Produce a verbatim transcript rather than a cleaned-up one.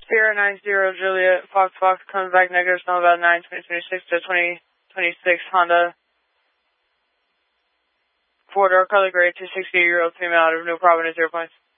Sierra nine zero Juliet, Fox Fox comes back negative, smell about nine twenty twenty-six to twenty twenty-six Honda. Four door color gray, two sixty year old female out of New Providence, zero points.